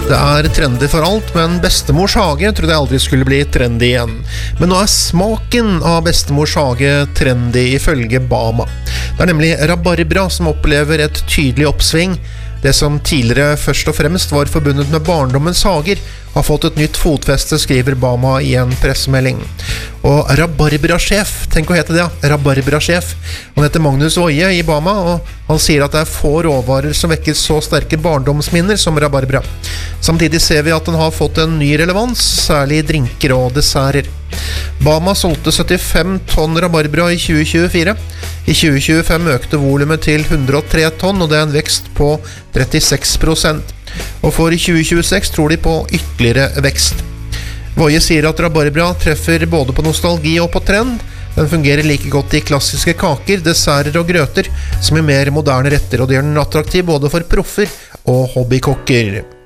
Det trendy for alt, men bestemors hage trodde jeg aldri skulle bli trendy igjen. Men nå smaken av bestemors hage trendy ifølge Bama. Det nemlig rabarbra som opplever et tydelig oppsving. Det som tidligere først og fremst var forbundet med barndommens hager, har fått et nytt fotfeste, skriver Bama i en pressemelding. Og rabarbra-sjef, tenk å hete det, rabarbra-sjef. Han heter Magnus Woie i Bama, og han sier at det få råvarer som vekker så sterke barndomsminner som rabarbra. Samtidig ser vi at den har fått en ny relevans, særlig i drinker og desserter. Bama solgte 75 tonn rabarbra i 2024. I 2025 økte volumet til 103 tonn, og det en vekst på 36%. Og for 2026 tror de på ytterligere vekst. Woie sier at rabarbra treffer både på nostalgi og på trend. Den fungerer like godt i klassiske kaker, desserter og grøter som i mer moderne retter, og det gjør den attraktiv både for proffer og hobbykokker.